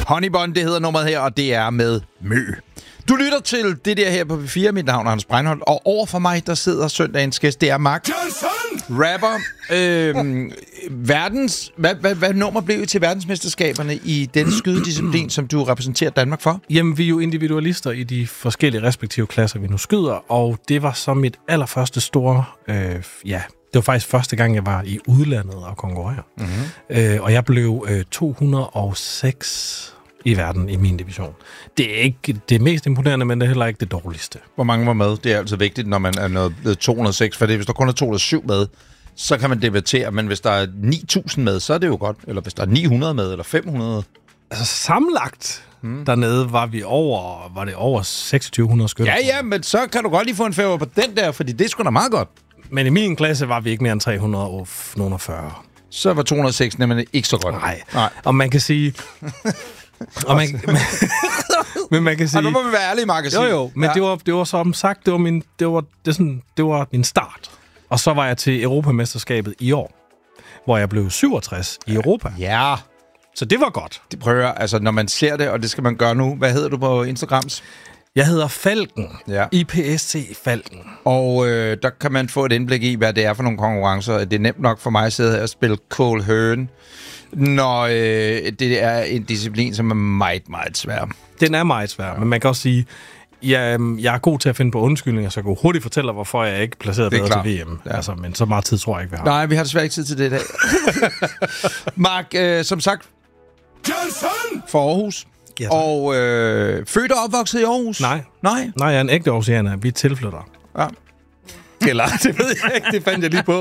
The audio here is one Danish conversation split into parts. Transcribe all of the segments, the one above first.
Honeybun, det hedder nummeret her, og det er med Mø. Du lytter til det der her på P4. Mit navn er Anders Breinholt, og over for mig, der sidder søndagens gæst, det er Mark Johnson! Rapper. Hvad nummer blev I til verdensmesterskaberne i den skydedisciplin, som du repræsenterer Danmark for? Jamen, vi er jo individualister i de forskellige respektive klasser, vi nu skyder, og det var så mit allerførste store... det var faktisk første gang, jeg var i udlandet og konkurrere. Mm-hmm. Og jeg blev 206 i verden i min division. Det er ikke det mest imponerende, men det er heller ikke det dårligste. Hvor mange var med? Det er altså vigtigt, når man er blevet 206, for hvis der kun er 207 med, så kan man debattere, men hvis der er 9.000 med, så er det jo godt. Eller hvis der er 900 med, eller 500. Altså sammenlagt dernede var det over 2600 skytter. Ja, men så kan du godt lige få en favor på den der, fordi det er sgu da meget godt. Men i min klasse var vi ikke mere end 340. Så var 206 nemlig ikke så godt. Nej. Og man kan sige... men man kan sige... nu må vi være ærlige, Mark. Jo, men det var som sagt, det var min start. Og så var jeg til Europamesterskabet i år, hvor jeg blev 67 i Europa. Ja. Så det var godt. Det prøver, altså når man ser det, og det skal man gøre nu. Hvad hedder du på Instagrams? Jeg hedder Falken. Ja. IPSC Falken. Og der kan man få et indblik i, hvad det er for nogle konkurrencer. Det er nemt nok for mig at sidde her og spille Cole Hearn, når det er en disciplin, som er meget, meget svær. Den er meget svær, men man kan også sige, jeg er god til at finde på undskyldninger, så jeg kan hurtigt fortælle, hvorfor jeg ikke placeret bedre til VM. Ja. Altså, men så meget tid tror jeg ikke, vi har. Nej, vi har desværre ikke tid til det i dag. Mark, som sagt, Johnson! For Aarhus. Ja, og født og opvokset i Aarhus? Nej, jeg er en ægte aarhusianer. Vi er tilflyttere. Ja. Eller, det ved jeg ikke. Det fandt jeg lige på.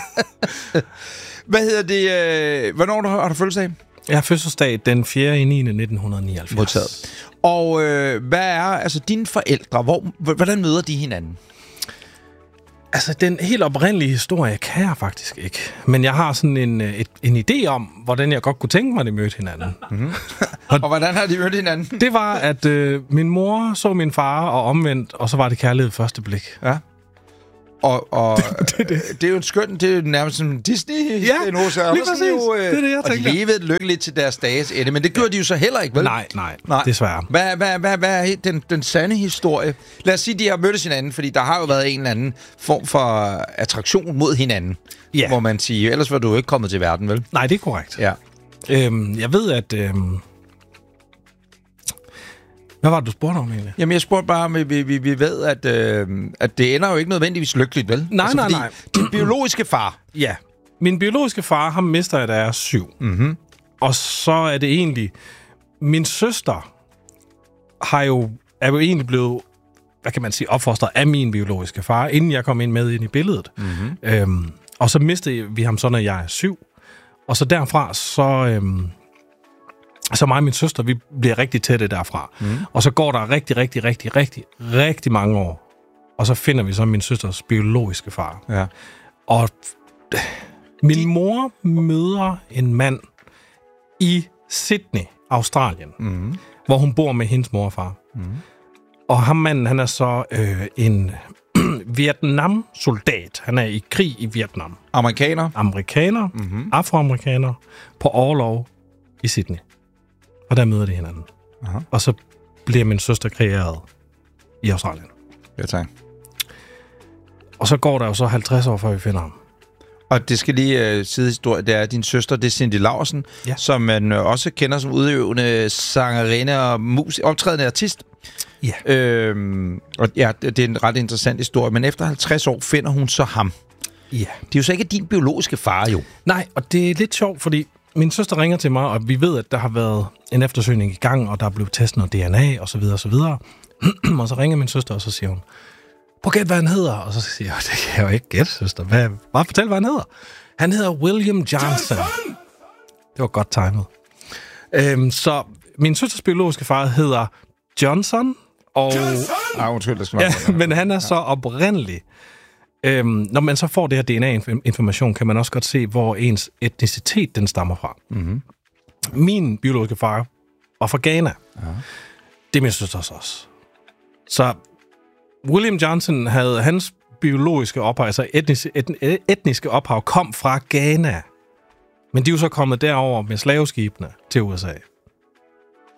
Hvad hedder det? Hvornår har du fødselsdag? Jeg har fødselsdag den 4.9.1979. Modtaget. Og hvad er altså dine forældre? Hvordan møder de hinanden? Altså, den helt oprindelige historie kan jeg faktisk ikke. Men jeg har sådan en idé om, hvordan jeg godt kunne tænke mig, at de mødte hinanden. Mm-hmm. Og hvordan har de mødt hinanden? Det var, at min mor så min far, og omvendt, og så var det kærlighed første blik. Ja. Og det er jo en skøn, det er jo nærmest som Disney. Ja, lige præcis. Det er det, jeg tænker. Og de levede lykkeligt til deres dages ende, men det gjorde de jo så heller ikke, vel? Nej, desværre. Hvad er den sande historie? Lad os sige, de har mødtes hinanden, fordi der har jo været en eller anden form for attraktion mod hinanden, må man sige. Ellers var du jo ikke kommet til verden, vel? Nej, det er korrekt. Ja. Jeg ved, at... Hvad var det, du spurgte om egentlig? Jamen, jeg spurgte bare, om vi ved, at det ender jo ikke nødvendigvis lykkeligt, vel? Nej. Din biologiske far... Ja. Min biologiske far, ham mister jeg, da jeg er 7. Mm-hmm. Og så er det egentlig... Min søster er jo egentlig blevet, hvad kan man sige, opfostret af min biologiske far, inden jeg kom med ind i billedet. Mm-hmm. Og så mistede vi ham så, når jeg er 7. Og så derfra, så mig og min søster, vi bliver rigtig tætte derfra. Mm. Og så går der rigtig mange år. Og så finder vi så min søsters biologiske far. Ja. Og min mor møder en mand i Sydney, Australien, hvor hun bor med hendes mor og far. Mm. Og ham manden, han er så en Vietnam-soldat. Han er i krig i Vietnam. Amerikaner, afroamerikaner, på orlov i Sydney. Og der møder de hinanden. Aha. Og så bliver min søster kreeret i Australien. Ja, tak. Og så går der jo så 50 år, før vi finder ham. Og det skal lige sidehistorie, det er din søster, det er Cindy Laursen, som man også kender som udøvende sangerinde og optrædende artist. Ja. Og ja, det er en ret interessant historie, men efter 50 år finder hun så ham. Ja. Det er jo så ikke din biologiske far, jo. Nej, og det er lidt sjovt, fordi min søster ringer til mig, og vi ved, at der har været en eftersøgning i gang, og der er blevet testet noget DNA, og så videre, og så videre. Og så ringer min søster, og så siger hun, prøv at gætte, hvad han hedder. Og så siger jeg, det kan jeg jo ikke gætte, søster. Bare fortæl, hvad han hedder. Han hedder William Johnson. Det var godt timet. Så min søsters biologiske far hedder Johnson, og... undskyld, det skal være. Men han er så oprindelig. Når man så får det her DNA-information, kan man også godt se, hvor ens etnicitet den stammer fra. Mm-hmm. Min biologiske far var fra Ghana. Ja. Det er min søsters også. Så William Johnson havde hans biologiske ophav, altså etniske ophav, kom fra Ghana. Men de er jo så kommet derover med slaveskibene til USA.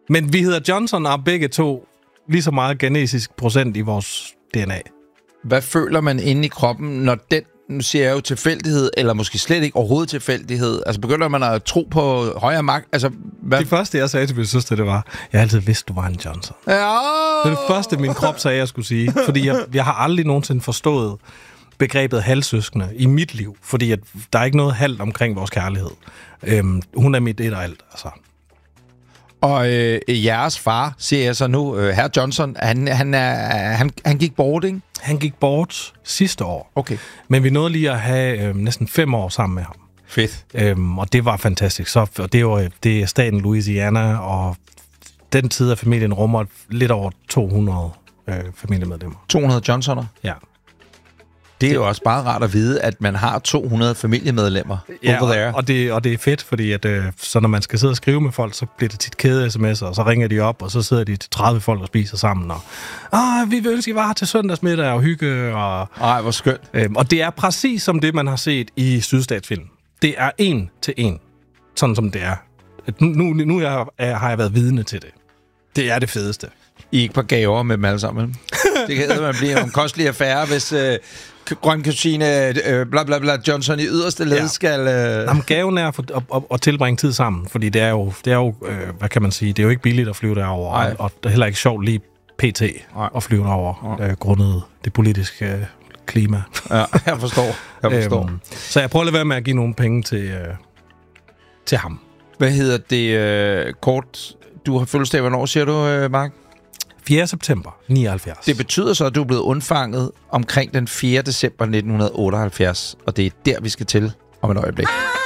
Men vi hedder Johnson og begge to lige så meget genetisk procent i vores DNA. Hvad føler man inde i kroppen, når den, nu siger jeg jo tilfældighed, eller måske slet ikke overhovedet tilfældighed, altså begynder man at tro på højere magt? Altså, hvad? Det første, jeg sagde til min søster, det var, jeg har altid vidst, du var en Johnson. Ja. Det er det første, min krop sagde, jeg skulle sige. Fordi jeg har aldrig nogensinde forstået begrebet halvsøskende i mit liv, fordi at der er ikke noget halvt omkring vores kærlighed. Hun er mit et og alt, altså. Og jeres far, siger jeg så nu, herr Johnson, han gik bort, ikke? Han gik bort sidste år. Okay. Men vi nåede lige at have næsten 5 år sammen med ham. Fedt. Og det var fantastisk. Så det er staten Louisiana, og den tid af familien rummer lidt over 200 familiemedlemmer. 200 Johnsoner? Ja. Det er jo også bare rart at vide, at man har 200 familiemedlemmer over there. Og det er fedt, fordi at, så når man skal sidde og skrive med folk, så bliver det tit kæde-sms'er, og så ringer de op, og så sidder de til 30 folk og spiser sammen. Og vi vil ønske, I var her til søndagsmiddag og hygge. Ej, hvor skønt. Og det er præcis som det, man har set i Sydstatsfilm. Det er 1 til 1, sådan som det er. Nu har jeg været vidne til det. Det er det fedeste. I ikke på gaver med dem alle sammen. Det kan man blive en kostelig affære, hvis grøn kusine bla bla bla Johnson i yderste led skal... Jamen, gaven er at tilbringe tid sammen, fordi det er jo hvad kan man sige, det er jo ikke billigt at flyve derover, og det er heller ikke sjovt lige pt. At flyve derover, grundet det politiske klima. Ja, jeg forstår. Så jeg prøver at lade være med at give nogle penge til ham. Hvad hedder det kort? Du har fødselsdag, hvornår siger du, Mark? 4. september 79. Det betyder så, at du er blevet undfanget omkring den 4. december 1978, og det er der, vi skal til om et øjeblik.